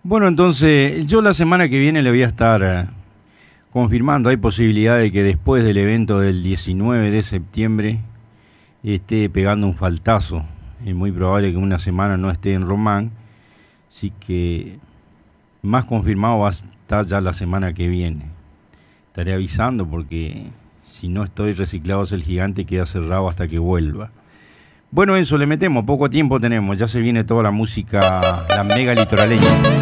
Bueno, entonces yo la semana que viene le voy a estar confirmando. Hay posibilidad de que después del evento del 19 de septiembre esté pegando un faltazo. Es muy probable que una semana no esté en Román. Así que más confirmado va a estar ya la semana que viene. Estaré avisando porque si no estoy Reciclados el Gigante queda cerrado hasta que vuelva. Bueno, Enzo, le metemos, poco tiempo tenemos. Ya se viene toda la música, la mega litoraleña.